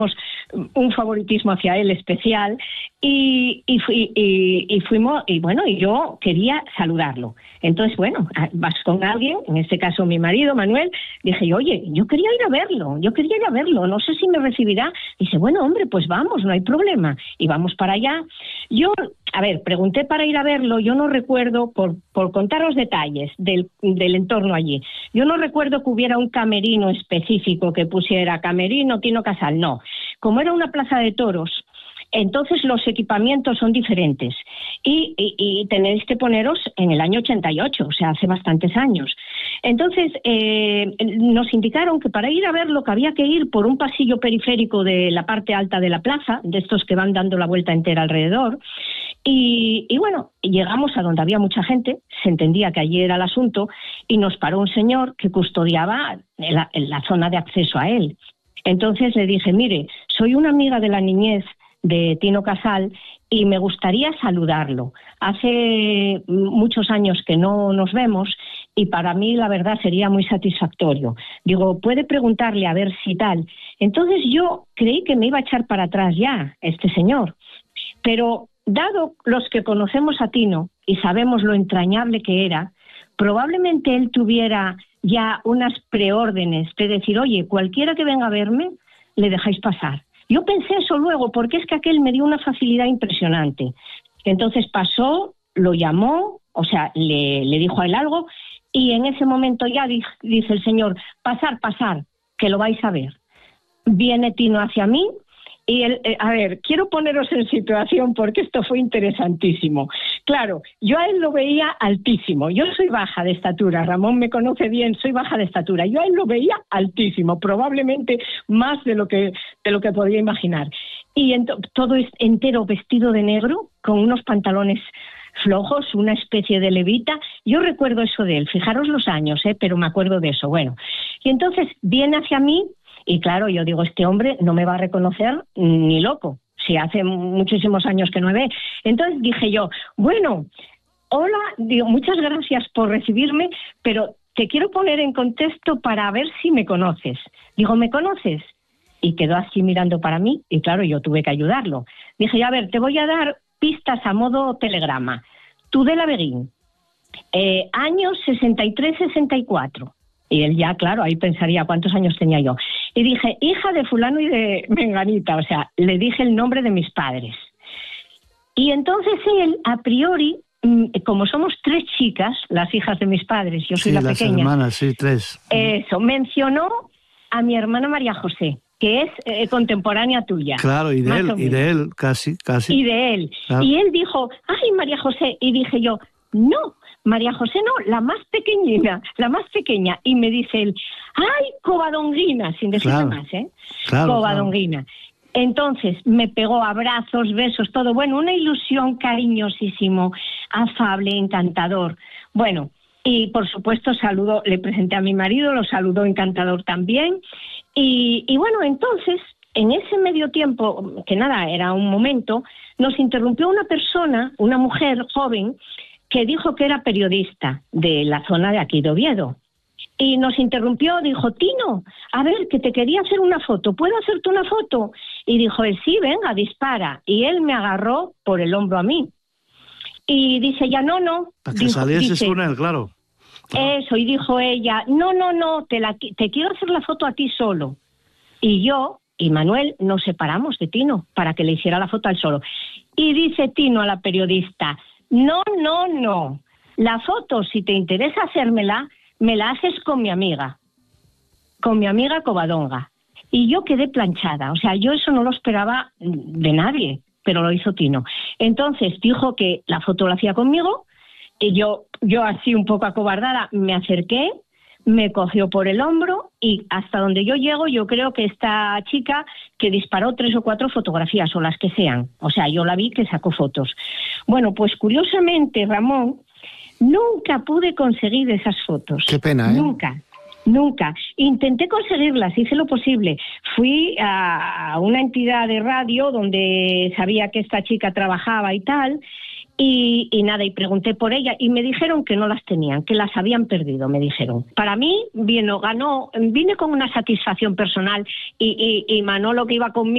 un favoritismo hacia él especial y fuimos, y bueno, y yo quería saludarlo. Entonces, bueno, vas con alguien, en este caso mi marido, Manuel, dije, oye, yo quería ir a verlo, no sé si me recibirá. Dice, bueno, hombre, pues vamos, no hay problema. Y vamos para allá. Yo, pregunté para ir a verlo, yo no recuerdo, por contar los detalles del entorno allí, yo no recuerdo que hubiera un camerino específico que pusiera camerino Tino Casal, no. Como era una plaza de toros, entonces los equipamientos son diferentes y tenéis que poneros en el año 88, o sea, hace bastantes años. Entonces nos indicaron que para ir a verlo que había que ir por un pasillo periférico de la parte alta de la plaza, de estos que van dando la vuelta entera alrededor, y bueno, llegamos a donde había mucha gente, se entendía que allí era el asunto, y nos paró un señor que custodiaba la zona de acceso a él. Entonces le dije, mire, soy una amiga de la niñez de Tino Casal y me gustaría saludarlo. Hace muchos años que no nos vemos y para mí la verdad sería muy satisfactorio. Digo, puede preguntarle a ver si tal. Entonces yo creí que me iba a echar para atrás ya este señor, pero dado los que conocemos a Tino y sabemos lo entrañable que era, probablemente él tuviera ya unas preórdenes de decir, oye, cualquiera que venga a verme, le dejáis pasar. Yo pensé eso luego, porque es que aquel me dio una facilidad impresionante. Entonces pasó, lo llamó, o sea, le dijo a él algo, y en ese momento ya dice el señor, pasar, que lo vais a ver. Viene Tino hacia mí, y él, quiero poneros en situación porque esto fue interesantísimo. Claro, yo a él lo veía altísimo. Yo soy baja de estatura, Ramón me conoce bien, soy baja de estatura. Yo a él lo veía altísimo, probablemente más de lo que podía imaginar. Y todo entero vestido de negro, con unos pantalones flojos, una especie de levita. Yo recuerdo eso de él, fijaros los años, pero me acuerdo de eso. Bueno, y entonces viene hacia mí, y claro, yo digo, este hombre no me va a reconocer ni loco, si hace muchísimos años que no me ve. Entonces dije yo, bueno, hola, digo, muchas gracias por recibirme, pero te quiero poner en contexto para ver si me conoces. Digo, ¿me conoces? Y quedó así mirando para mí, y claro, yo tuve que ayudarlo. Dije, a ver, te voy a dar pistas a modo telegrama. Tudela Beguín, años 63-64. Y él ya, claro, ahí pensaría cuántos años tenía yo. Y dije, hija de fulano y de menganita, o sea, le dije el nombre de mis padres. Y entonces él, a priori, como somos 3 chicas, las hijas de mis padres, yo soy la pequeña. Sí, las hermanas, sí, 3. Eso, mencionó a mi hermana María José, que es contemporánea tuya. Claro, y de él, casi. Y de él. Claro. Y él dijo, ay, María José, y dije yo, no, María José no, la más pequeña. Y me dice él, ¡ay, Covadonguina! Sin decirle más, Claro, Covadonguina. Claro. Entonces me pegó abrazos, besos, todo. Bueno, una ilusión, cariñosísimo, afable, encantador. Bueno, y por supuesto le presenté a mi marido, lo saludó encantador también. Y bueno, entonces, en ese medio tiempo, que nada, era un momento, nos interrumpió una persona, una mujer joven, que dijo que era periodista de la zona de aquí de Oviedo. Y nos interrumpió, dijo, Tino, a ver, que te quería hacer una foto, ¿puedo hacerte una foto? Y dijo él, sí, venga, dispara. Y él me agarró por el hombro a mí. Y dice ella, no. Para que salieses con él, claro. Eso, y dijo ella, no, te quiero hacer la foto a ti solo. Y yo y Manuel nos separamos de Tino para que le hiciera la foto al solo. Y dice Tino a la periodista, no. La foto, si te interesa hacérmela, me la haces con mi amiga Covadonga. Y yo quedé planchada. O sea, yo eso no lo esperaba de nadie, pero lo hizo Tino. Entonces dijo que la foto la hacía conmigo, y yo así un poco acobardada me acerqué, me cogió por el hombro y hasta donde yo llego, yo creo que esta chica que disparó 3 o 4 fotografías o las que sean. O sea, yo la vi que sacó fotos. Bueno, pues curiosamente, Ramón, nunca pude conseguir esas fotos. Qué pena, ¿eh? Nunca. Intenté conseguirlas, hice lo posible. Fui a una entidad de radio donde sabía que esta chica trabajaba y tal, y nada, y pregunté por ella, y me dijeron que no las tenían, que las habían perdido, me dijeron. Para mí, vine con una satisfacción personal, y Manolo, que iba conmigo,